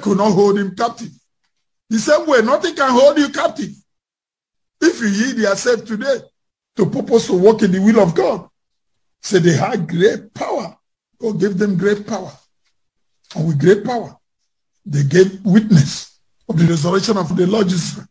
could not hold him captive. The same way, nothing can hold you captive. If you yield yourself today to purpose to walk in the will of God, say they had great power. God gave them great power. And with great power, they gave witness of the resurrection of the Lord Jesus.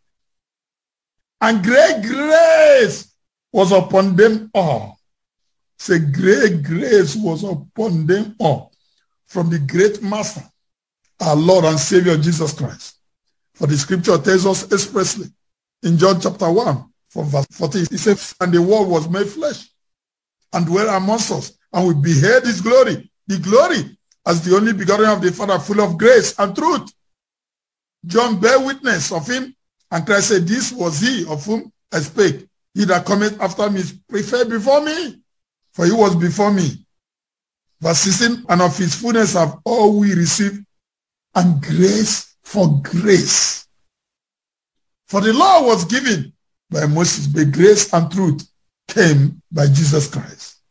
And great grace was upon them all. Say great grace was upon them all from the great master, our Lord and Savior Jesus Christ. For the scripture tells us expressly in John chapter 1 from verse 14, it says, and the word was made flesh and dwelt amongst us, and we beheld his glory, the glory as the only begotten of the Father, full of grace and truth. John bare witness of him, and Christ said, this was he of whom I spake. He that cometh after me is preferred before me, for he was before me. Verse 16, and of his fullness have all we received, and grace for grace. For the law was given by Moses, but grace and truth came by Jesus Christ.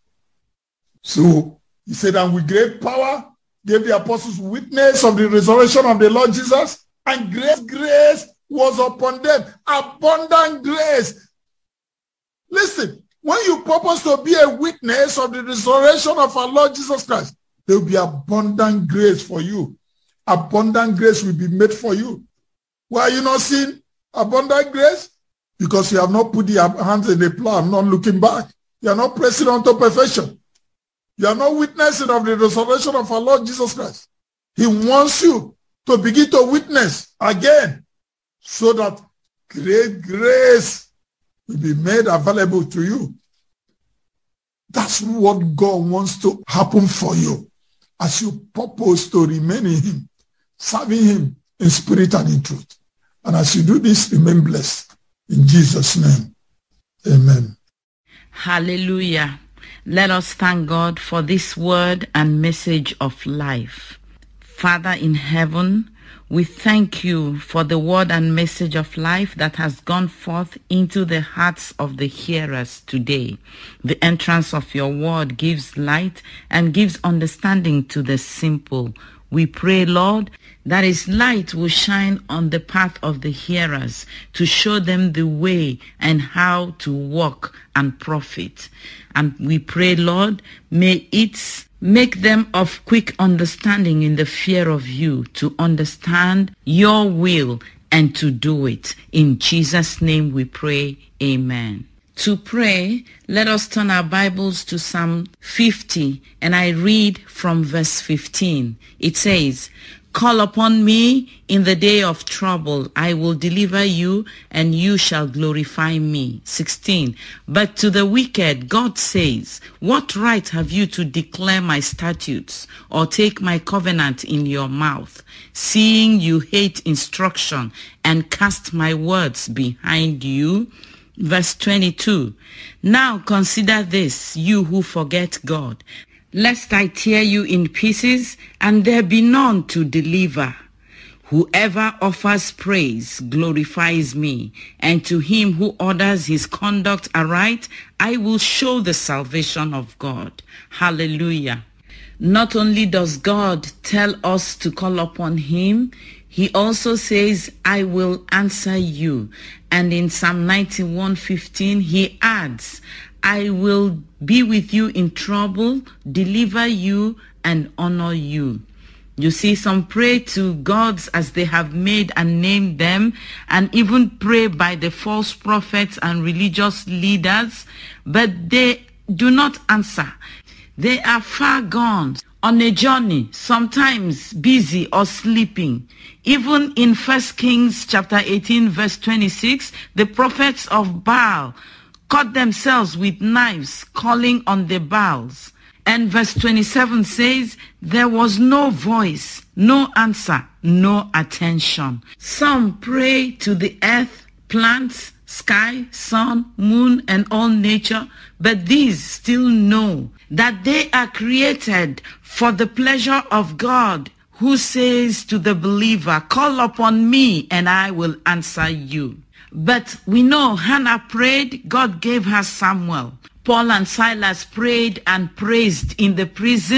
So he said, and with great power gave the apostles witness of the resurrection of the Lord Jesus, and grace was upon them. Abundant grace. Listen, when you purpose to be a witness of the resurrection of our Lord Jesus Christ, there will be abundant grace for you. Abundant grace will be made for you. Why are you not seeing abundant grace? Because you have not put your hands in the plow, not looking back. You are not pressing on to perfection. You are not witnessing of the resurrection of our Lord Jesus Christ. He wants you to begin to witness again so that great grace will be made available to you. That's what God wants to happen for you as you purpose to remain in him, serving him in spirit and in truth. And as you do this, remain blessed. In Jesus' name, amen. Hallelujah. Let us thank God for this word and message of life. Father in heaven, we thank you for the word and message of life that has gone forth into the hearts of the hearers today. The entrance of your word gives light and gives understanding to the simple. We pray, Lord, that his light will shine on the path of the hearers to show them the way and how to walk and profit. And we pray, Lord, may it make them of quick understanding in the fear of you, to understand your will and to do it. In Jesus' name we pray, amen. To pray, let us turn our Bibles to Psalm 50, and I read from verse 15. It says, call upon me in the day of trouble. I will deliver you, and you shall glorify me. 16. But to the wicked, God says, what right have you to declare my statutes or take my covenant in your mouth, seeing you hate instruction and cast my words behind you? Verse 22. Now consider this, you who forget God, lest I tear you in pieces, and there be none to deliver. Whoever offers praise glorifies me, and to him who orders his conduct aright, I will show the salvation of God. Hallelujah. Not only does God tell us to call upon him, he also says, I will answer you. And in Psalm 91:15, he adds, I will be with you in trouble, deliver you, and honor you. You see, some pray to gods as they have made and named them, and even pray by the false prophets and religious leaders, but they do not answer. They are far gone, on a journey, sometimes busy or sleeping. Even in 1 Kings chapter 18, verse 26, the prophets of Baal cut themselves with knives, calling on the Baals. And verse 27 says, there was no voice, no answer, no attention. Some pray to the earth, plants, sky, sun, moon, and all nature, but these still know that they are created for the pleasure of God, who says to the believer, call upon me and I will answer you. But we know Hannah prayed, God gave her Samuel. Paul and Silas prayed and praised in the prison.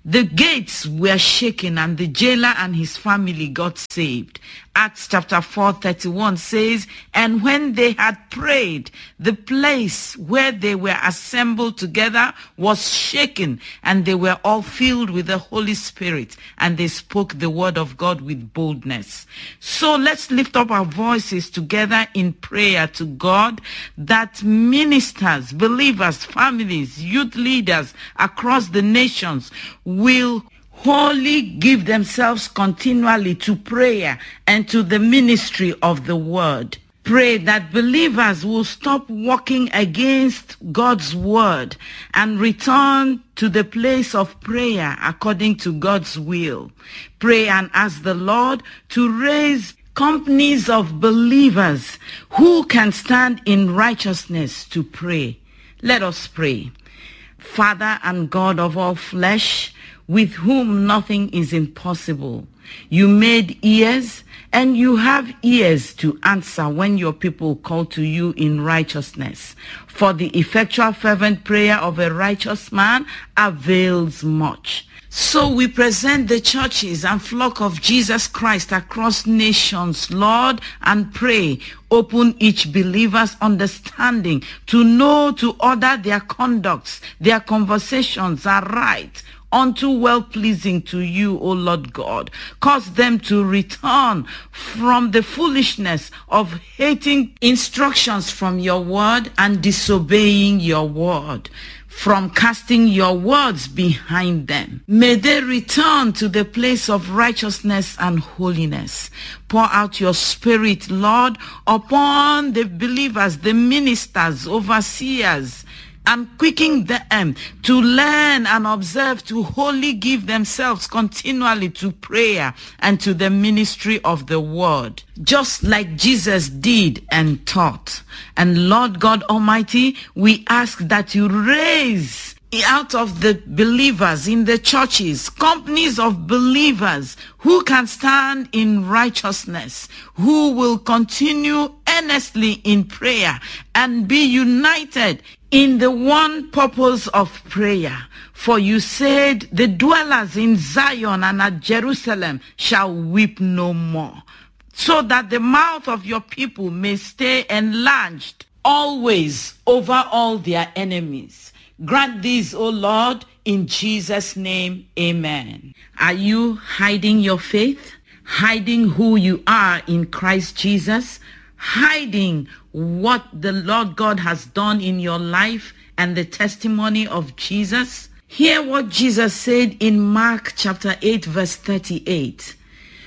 the gates were shaken and the jailer and his family got saved. Acts chapter 4:31 says, and when they had prayed, the place where they were assembled together was shaken, and they were all filled with the Holy Spirit, and they spoke the word of God with boldness. So let's lift up our voices together in prayer to God that ministers, believers, families, youth leaders across the nations will wholly give themselves continually to prayer and to the ministry of the word. Pray that believers will stop walking against God's word and return to the place of prayer according to God's will. Pray and ask the Lord to raise companies of believers who can stand in righteousness to pray. Let us pray. Father and God of all flesh, with whom nothing is impossible, you made ears, and you have ears to answer when your people call to you in righteousness. For the effectual fervent prayer of a righteous man avails much. So we present the churches and flock of Jesus Christ across nations, Lord, and pray, open each believer's understanding to know to order their conducts, their conversations are right, unto well-pleasing to you, O Lord God. Cause them to return from the foolishness of hating instructions from your word and disobeying your word, from casting your words behind them. May they return to the place of righteousness and holiness. Pour out your Spirit, Lord, upon the believers, the ministers, overseers, and quicken them to learn and observe to wholly give themselves continually to prayer and to the ministry of the word, just like Jesus did and taught. And Lord God Almighty, we ask that you raise out of the believers in the churches, companies of believers who can stand in righteousness, who will continue earnestly in prayer and be united in the one purpose of prayer. For you said, the dwellers in Zion and at Jerusalem shall weep no more, so that the mouth of your people may stay enlarged always over all their enemies. Grant these, O Lord, in Jesus' name, amen. Are you hiding your faith? Hiding who you are in Christ Jesus? Hiding what the Lord God has done in your life and the testimony of Jesus? Hear what Jesus said in Mark chapter 8, verse 38.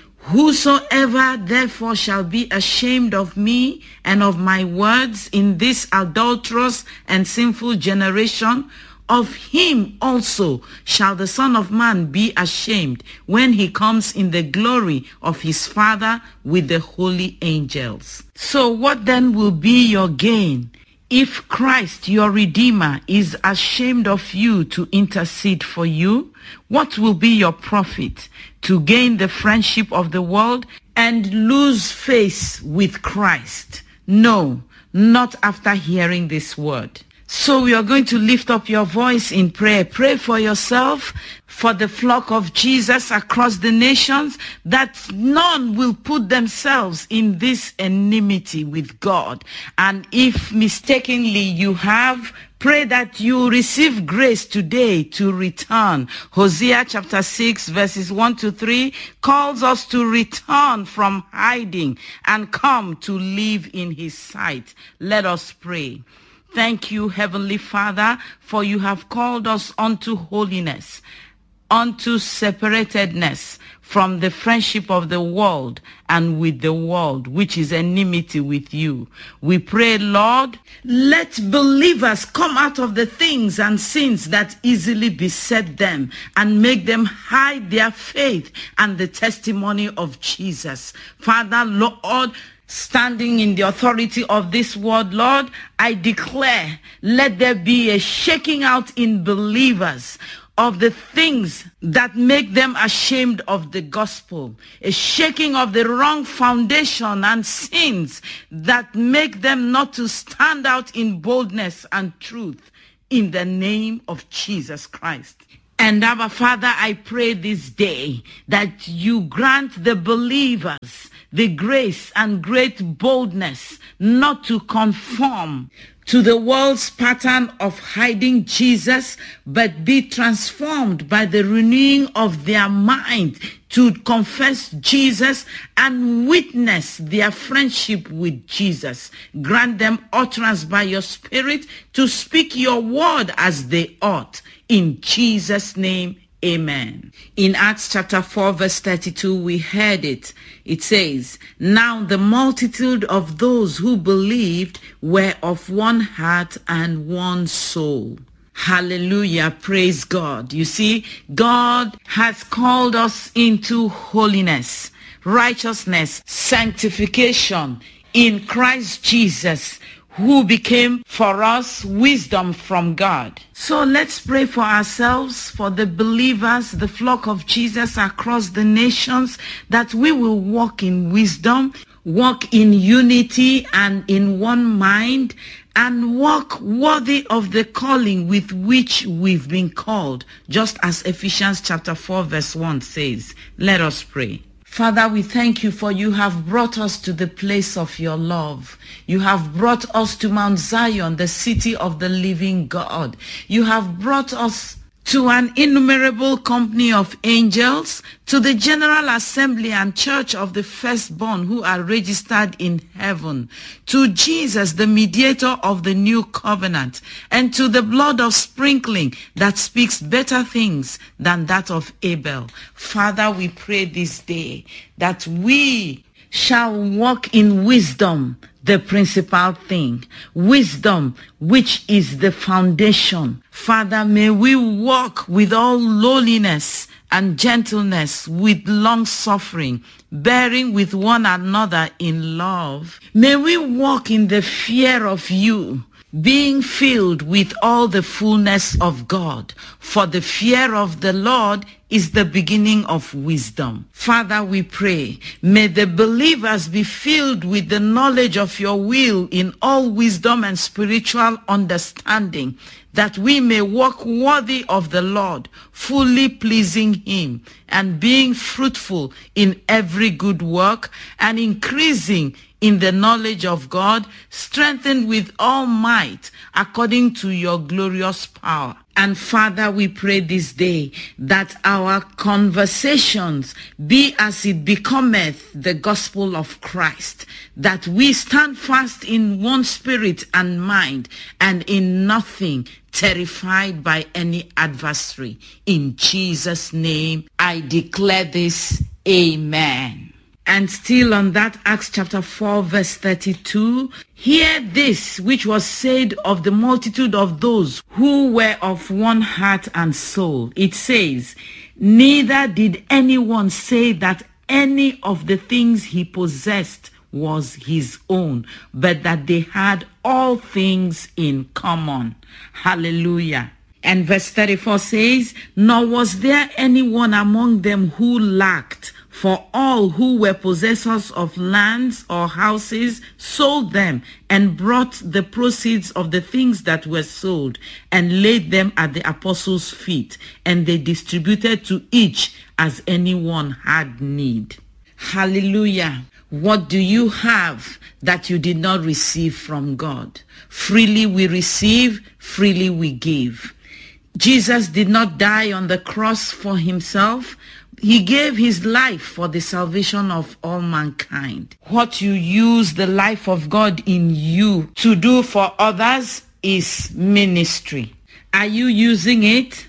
Whosoever therefore shall be ashamed of me and of my words in this adulterous and sinful generation, of him also shall the Son of Man be ashamed when he comes in the glory of his Father with the holy angels. So what then will be your gain if Christ, your Redeemer, is ashamed of you to intercede for you? What will be your profit? To gain the friendship of the world and lose face with Christ? No, not after hearing this word. So we are going to lift up your voice in prayer. Pray for yourself, for the flock of Jesus across the nations, that none will put themselves in this enmity with God. And if mistakenly you have, pray that you receive grace today to return. Hosea chapter 6 verses 1-3 calls us to return from hiding and come to live in his sight. Let us pray. Thank you, Heavenly Father, for you have called us unto holiness, unto separatedness from the friendship of the world and with the world, which is enmity with you. We pray, Lord, let believers come out of the things and sins that easily beset them and make them hide their faith and the testimony of Jesus. Father, Lord, standing in the authority of this word, Lord, I declare, let there be a shaking out in believers of the things that make them ashamed of the gospel, a shaking of the wrong foundation and sins that make them not to stand out in boldness and truth, in the name of Jesus Christ. And Abba Father, I pray this day that you grant the believers the grace and great boldness not to conform to the world's pattern of hiding Jesus, but be transformed by the renewing of their mind to confess Jesus and witness their friendship with Jesus. Grant them utterance by your Spirit to speak your word as they ought. In Jesus' name, amen. In Acts chapter 4, verse 32, we heard it. It says, now the multitude of those who believed were of one heart and one soul. Hallelujah. Praise God. You see, God has called us into holiness, righteousness, sanctification in Christ Jesus, who became for us wisdom from God. So let's pray for ourselves, for the believers, the flock of Jesus across the nations, that we will walk in wisdom, walk in unity and in one mind, and walk worthy of the calling with which we've been called, just as Ephesians chapter 4 verse 1 says. Let us pray. Father, we thank you for you have brought us to the place of your love. You have brought us to Mount Zion, the city of the living God. You have brought us to an innumerable company of angels, to the General Assembly and Church of the Firstborn who are registered in heaven, to Jesus, the mediator of the new covenant, and to the blood of sprinkling that speaks better things than that of Abel. Father, we pray this day that we shall walk in wisdom, the principal thing. Wisdom, which is the foundation. Father, may we walk with all lowliness and gentleness, with long suffering, bearing with one another in love. May we walk in the fear of you, being filled with all the fullness of God. For the fear of the Lord is the beginning of wisdom. Father, we pray, may the believers be filled with the knowledge of your will in all wisdom and spiritual understanding, that we may walk worthy of the Lord, fully pleasing him, and being fruitful in every good work, and increasing in the knowledge of God, strengthened with all might according to your glorious power. And Father, we pray this day that our conversations be as it becometh the gospel of Christ, that we stand fast in one spirit and mind, and in nothing terrified by any adversary. In Jesus' name, I declare this. Amen. And still on that Acts chapter 4 verse 32, hear this which was said of the multitude of those who were of one heart and soul. It says, neither did anyone say that any of the things he possessed was his own, but that they had all things in common. Hallelujah. And verse 34 says, nor was there anyone among them who lacked, for all who were possessors of lands or houses sold them and brought the proceeds of the things that were sold and laid them at the apostles' feet, and they distributed to each as anyone had need. Hallelujah. What do you have that you did not receive from God? Freely we receive, freely we give. Jesus did not die on the cross for himself. He gave his life for the salvation of all mankind. What you use the life of God in you to do for others is ministry. Are you using it?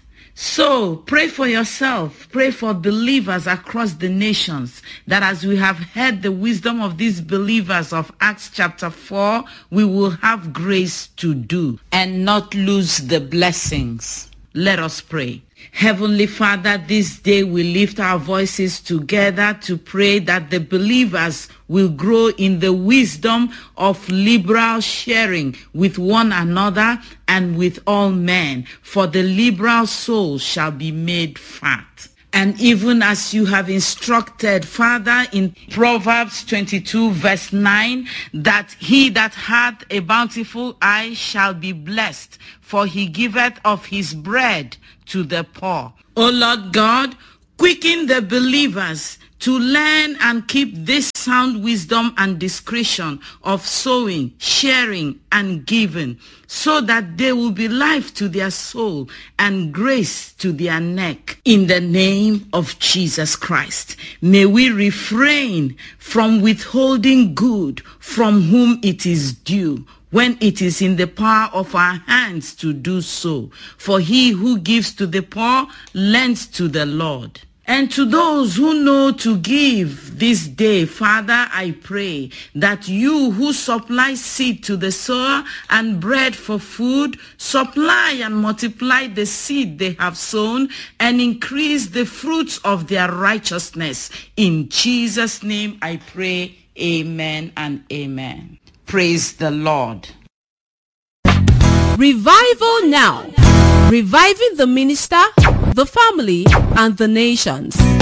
So pray for yourself, pray for believers across the nations, that as we have heard the wisdom of these believers of Acts chapter 4, we will have grace to do and not lose the blessings. Let us pray. Heavenly Father, this day we lift our voices together to pray that the believers will grow in the wisdom of liberal sharing with one another and with all men, for the liberal soul shall be made fat. And even as you have instructed, Father, in Proverbs 22 verse 9, that he that hath a bountiful eye shall be blessed, for he giveth of his bread to the poor. O Lord God, quicken the believers to learn and keep this sound wisdom and discretion of sowing, sharing, and giving, so that there will be life to their soul and grace to their neck. In the name of Jesus Christ, may we refrain from withholding good from whom it is due, when it is in the power of our hands to do so. For he who gives to the poor lends to the Lord. And to those who know to give this day, Father, I pray that you who supply seed to the sower and bread for food, supply and multiply the seed they have sown and increase the fruits of their righteousness. In Jesus' name I pray, amen and amen. Praise the Lord. Revival Now. Reviving the minister, the family, and the nations.